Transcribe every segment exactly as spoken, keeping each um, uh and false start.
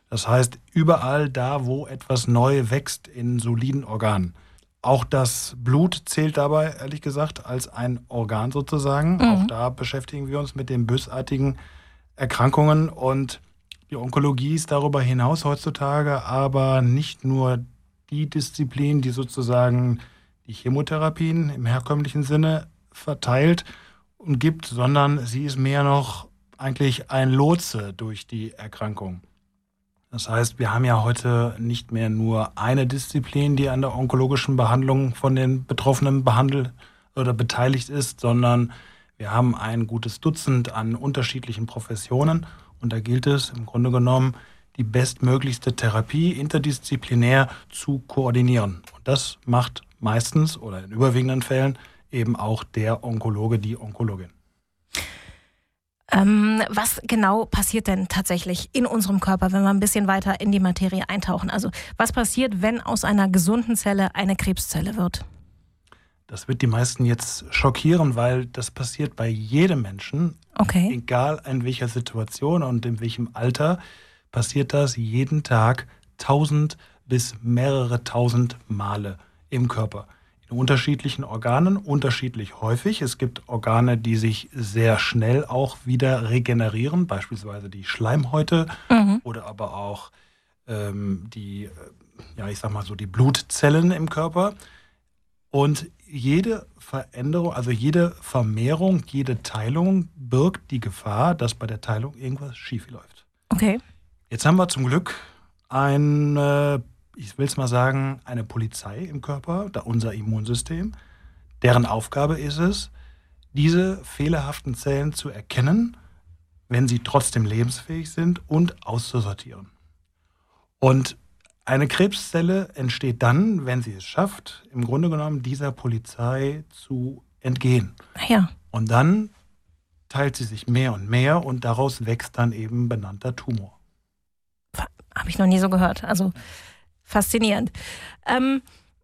Das heißt, überall da, wo etwas neu wächst in soliden Organen. Auch das Blut zählt dabei, ehrlich gesagt, als ein Organ sozusagen. Mhm. Auch da beschäftigen wir uns mit den bösartigen Erkrankungen. Und die Onkologie ist darüber hinaus heutzutage aber nicht nur die Disziplin, die sozusagen die Chemotherapien im herkömmlichen Sinne verteilt und gibt, sondern sie ist mehr noch eigentlich ein Lotse durch die Erkrankung. Das heißt, wir haben ja heute nicht mehr nur eine Disziplin, die an der onkologischen Behandlung von den Betroffenen behandelt oder beteiligt ist, sondern wir haben ein gutes Dutzend an unterschiedlichen Professionen und da gilt es im Grunde genommen, die bestmöglichste Therapie interdisziplinär zu koordinieren. Und das macht meistens oder in überwiegenden Fällen eben auch der Onkologe, die Onkologin. Ähm, was genau passiert denn tatsächlich in unserem Körper, wenn wir ein bisschen weiter in die Materie eintauchen? Also was passiert, wenn aus einer gesunden Zelle eine Krebszelle wird? Das wird die meisten jetzt schockieren, weil das passiert bei jedem Menschen, okay. Egal in welcher Situation und in welchem Alter, passiert das jeden Tag tausend bis mehrere tausend Male im Körper. In unterschiedlichen Organen, unterschiedlich häufig. Es gibt Organe, die sich sehr schnell auch wieder regenerieren, beispielsweise die Schleimhäute mhm. oder aber auch ähm, die, ja, ich sag mal so, die Blutzellen im Körper. Und jede Veränderung, also jede Vermehrung, jede Teilung birgt die Gefahr, dass bei der Teilung irgendwas schief läuft. Okay. Jetzt haben wir zum Glück ein äh, ich will es mal sagen, eine Polizei im Körper, da unser Immunsystem, deren Aufgabe ist es, diese fehlerhaften Zellen zu erkennen, wenn sie trotzdem lebensfähig sind und auszusortieren. Und eine Krebszelle entsteht dann, wenn sie es schafft, im Grunde genommen dieser Polizei zu entgehen. Ja. Und dann teilt sie sich mehr und mehr und daraus wächst dann eben benannter Tumor. Habe ich noch nie so gehört. Also faszinierend. Ähm,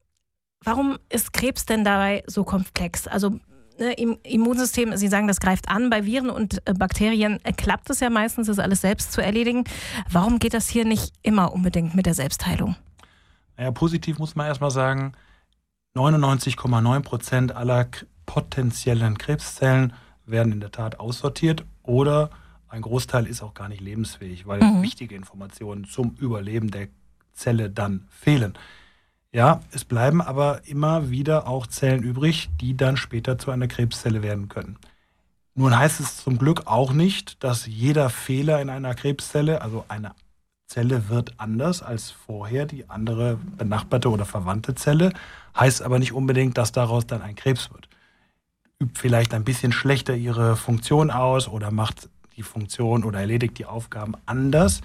warum ist Krebs denn dabei so komplex? Also ne, im Immunsystem, Sie sagen, das greift an. Bei Viren und äh, Bakterien äh, klappt es ja meistens, das alles selbst zu erledigen. Warum geht das hier nicht immer unbedingt mit der Selbstheilung? Naja, positiv muss man erstmal sagen, neunundneunzig Komma neun Prozent aller k- potenziellen Krebszellen werden in der Tat aussortiert oder ein Großteil ist auch gar nicht lebensfähig, weil mhm. wichtige Informationen zum Überleben der Zelle dann fehlen. Ja, es bleiben aber immer wieder auch Zellen übrig, die dann später zu einer Krebszelle werden können. Nun heißt es zum Glück auch nicht, dass jeder Fehler in einer Krebszelle, also eine Zelle wird anders als vorher die andere benachbarte oder verwandte Zelle, heißt aber nicht unbedingt, dass daraus dann ein Krebs wird. Übt vielleicht ein bisschen schlechter ihre Funktion aus oder macht die Funktion oder erledigt die Aufgaben anders.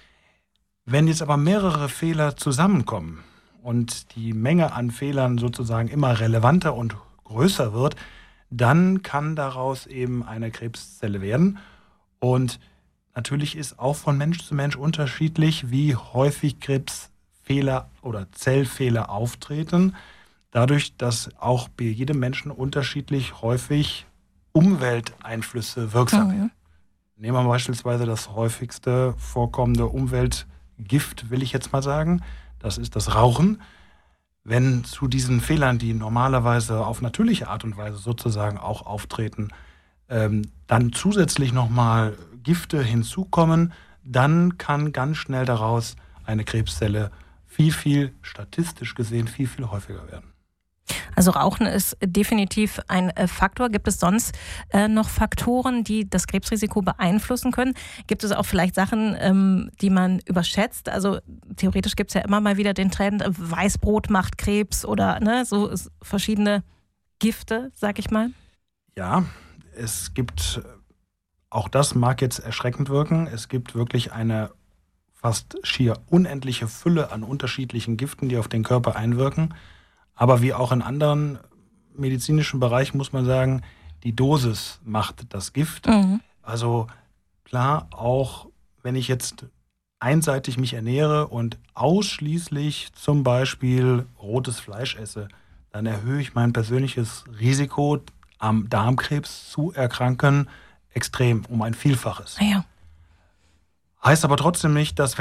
Wenn jetzt aber mehrere Fehler zusammenkommen und die Menge an Fehlern sozusagen immer relevanter und größer wird, dann kann daraus eben eine Krebszelle werden. Und natürlich ist auch von Mensch zu Mensch unterschiedlich, wie häufig Krebsfehler oder Zellfehler auftreten. Dadurch, dass auch bei jedem Menschen unterschiedlich häufig Umwelteinflüsse wirksam werden. Mhm. Nehmen wir beispielsweise das häufigste vorkommende Umweltgift, will ich jetzt mal sagen. Das ist das Rauchen. Wenn zu diesen Fehlern, die normalerweise auf natürliche Art und Weise sozusagen auch auftreten, ähm, dann zusätzlich nochmal Gifte hinzukommen, dann kann ganz schnell daraus eine Krebszelle viel, viel, statistisch gesehen, viel, viel häufiger werden. Also Rauchen ist definitiv ein Faktor. Gibt es sonst äh, noch Faktoren, die das Krebsrisiko beeinflussen können? Gibt es auch vielleicht Sachen, ähm, die man überschätzt? Also theoretisch gibt es ja immer mal wieder den Trend, Weißbrot macht Krebs oder ne, so verschiedene Gifte, sag ich mal. Ja, es gibt, auch das mag jetzt erschreckend wirken, es gibt wirklich eine fast schier unendliche Fülle an unterschiedlichen Giften, die auf den Körper einwirken. Aber wie auch in anderen medizinischen Bereichen muss man sagen, die Dosis macht das Gift. Mhm. Also klar, auch wenn ich jetzt einseitig mich ernähre und ausschließlich zum Beispiel rotes Fleisch esse, dann erhöhe ich mein persönliches Risiko, am Darmkrebs zu erkranken, extrem, um ein Vielfaches. Ja. Heißt aber trotzdem nicht, dass